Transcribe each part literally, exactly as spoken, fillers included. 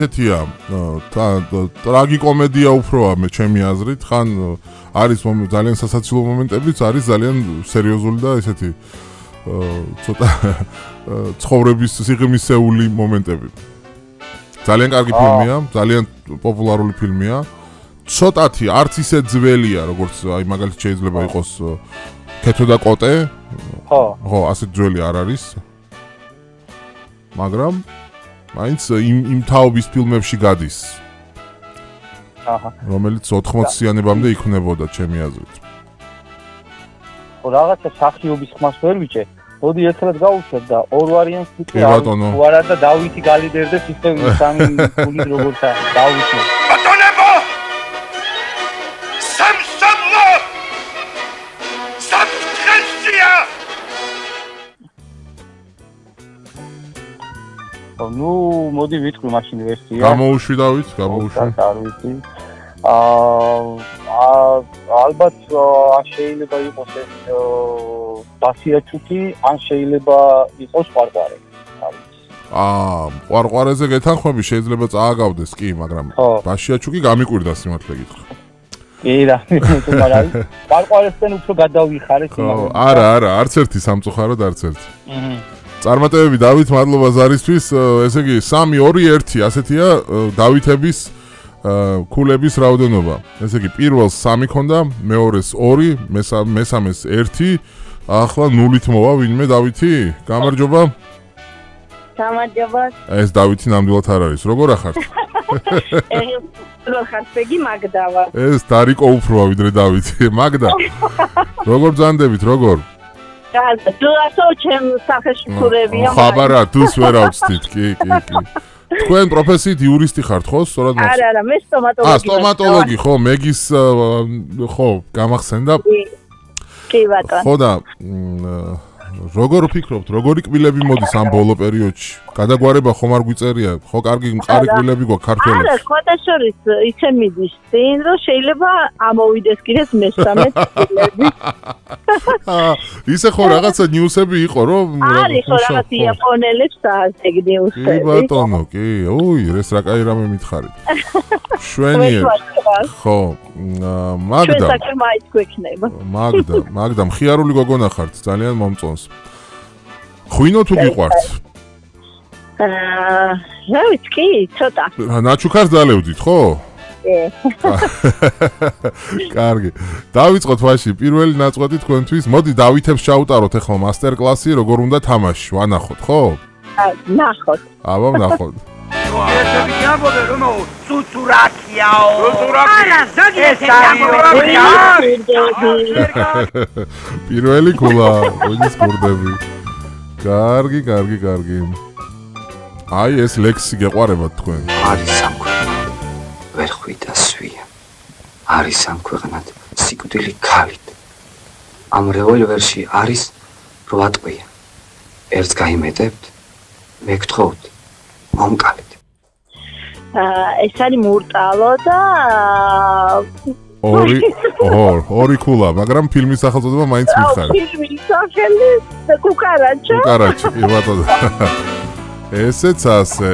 ესეთია ტრაგიკომედია უფროა მე ჩემი აზრით, ხან არის ძალიან სასაცილო მომენტებიც, არის ძალიან სერიოზული და ესეთი ცოტა ცხოვრების სიღრმისეული მომენტები. ძალიან კარგი ფილმია, ძალიან პოპულარული ფილმია. ცოტათი არც ისე ძველია, როგორც აი მაგალითად შეიძლება იყოს ქეთო და კოტე. ხო. ხო, ასე ძველი არ არის. მაგრამ მაინც იმ იმ თაობის ფილმებში გადის. აჰა. რომელიც ოთხმოციანებამდე იქნებოდა ჩემი აზრით. ხო, რაღაცა სახიობის ხმას ვერ ვიჭე. მოდი ერთად გავუშვებ და ორ ვარიანტს ვიტყვი. თუ არა და დავითი გალიდერდეს ისე სამი ფული როგორც არის. დავითი. ბატონებო! სამსამლო! სამსხელსია! ნუ მოდი ვიტყვი მაშინ ვერსია. გამოუშვი დავით, გამოუშვი. არ ვიცი. აა ალბათ ან შეიძლება იყოს ეს ბასიაჩუკი, ან შეიძლება იყოს ყვარყვარე. აა, ყვარყვარეზე გეთანხმები, შეიძლება წააგავდეს კი, მაგრამ ბასიაჩუკი გამიკვირდა სიმართლე გითხრა. კი რა, მაგრამ ყვარყვარესთან უფრო გადავიხარეთ იმაგრე. არა, არა, არც ერთი სამწუხაროდ არც ერთი. აჰა. წარმატებები დავით, მადლობა ზარისთვის. ესე იგი სამი ორი ერთი ასეთია დავითების ქულების რაოდენობა. ესე იგი პირველს სამი ქონდა, მეორეს ორი, მესამეს ერთი, ახლა ნულით მოვა ვინმე დავითი? გამარჯობა. გამარჯობა. ეს დავითი ნამდვილად არ არის. როგორ ახართ? რო ხარფეგი მაგდა ვარ. ეს დარიკო უფროა ვიდრე დავითი. მაგდა. როგორ ბრძანდებით, როგორ? და თუ ასო ჩემ სახეში ხურებია. ხაბარა, თუს ვერ ავწდით, კი, კი, კი. თქვენ პროფესიით იურისტი ხართ, ხო? სწორად მოხსნა. არა, არა, მე სტომატოლოგი. აა, სტომატოლოგი, ხო, მეგის ხო, გამახსენდა. კი, ბატონო. ხო და როგორ ვფიქრობთ, როგორი კბილები მოდის ამ ბოლო პერიოდში? გადაგვარება ხომ არ გვიწერია? ხო, კარგი მყარი კბილები გვაქვს ქართველებს? არა, ხოთა შორის ისე მიდის წინ, რომ შეიძლება ამოვიდეს კიდეც მესამე კბილები. აა, ისე ხო რაღაცა ნიუსები იყო, რომ არის ხო რაღაც იაპონელებს ეგ ნიუსები. კი, ბატონო, კი. უი, ეს რა კაი რამე მითხარით. შვენიერ. ხო, მაგდა. ჩვენ საკერ მაიც გვექნება. მაგდა, მაგდა, მხიარული გოგონა ხართ, ძალიან მომწონს. ხვინო თუ გიყვართ? აა, რა ვიცი, კი, ცოტა. ნაჩუქარს დალევდით, ხო? კი. კარგი. დავიწყოთ ვაში პირველი ნაწყვეტი თქვენთვის. მოდი დავითებს ჩაუტაროთ ახლა მასტერ-კლასი, როგორ უნდა თამაში, ვანახოთ, ხო? აა, ნახოთ. აბა, ნახოთ. ესები გამოდე რომ ცუცურაკიაო. ცუცურაკი. არა, ზოგიერთი პირველი ქულა, ვინის კურდები. კარგი, კარგი, კარგი. აი ეს ლექსი გეყვარებათ თქვენ. არის სამქვეყნად ვერ ხვიდა სვია. არის სამქვეყნად სიკვდილი ქალით. ამ რევოლვერში არის რვა ტყვია. ერთს გაიმეტებთ, მეგთხოვთ, მომკალით. ეს არის მურტალო და ორი, ორი, ორი ქულა, მაგრამ ფილმის სახელწოდება მაინც მითხარით. ფილმის სახელი კუკარაჩო. კუკარაჩო, კი ბატონო. ესეც ასე.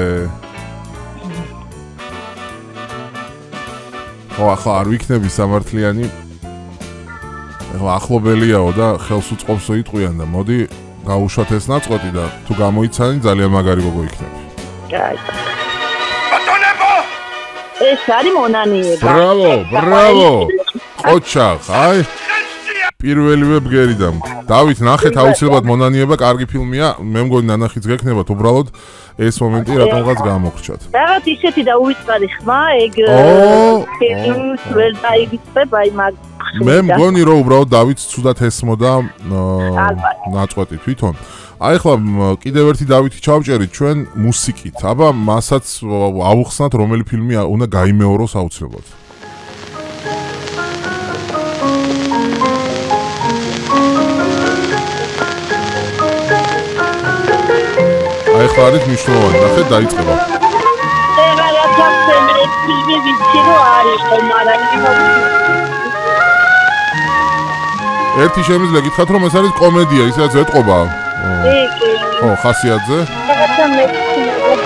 ხო, ახლა არ ვიქნები სამართლიანი. ახლა ახლობელიაო და ხელს უწყობსო იტყვიან და მოდი გავუშვათ ეს ნაწყვეტი და თუ გამოიცანი ძალიან მაგარი გოგო იქნები. კაი. ბატონებო! ეს არის მონანიება. ბრავო, ბრავო. ყოჩახ, აი. პირველივე ბგერიდან. დავით, ნახეთ აუცილებლად მონანიება, კარგი ფილმია. მე მგონი ნანახიც გექნებათ, უბრალოდ ეს მომენტი რატომღაც გამოგრჩათ. რაღაც ისეთი და უვიწყარი ხმა, ეგ ფილმს ვერ დაიგიწებ, აი მაგ. მე მგონი რომ უბრალოდ დავით ცუდად ესმოდა ნაწყვეტი თვითონ. აი ახლა კიდევ ერთი დავითი ჩავჭერით ჩვენ მუსიკით. აბა მასაც ავუხსნათ რომელი ფილმი უნდა გაიმეოროს აუცილებლად. აი ახლა არის მნიშვნელოვანი, ნახეთ დაიწყება. ეხლა რა თქმა ფილმი ვიცი რომ არის, მაგრამ ერთი შემიძლია გითხრათ რომ ეს არის კომედია, ისაც ეტყობა. კი, კი. ხო, ხასიათზე? რაღაცა მე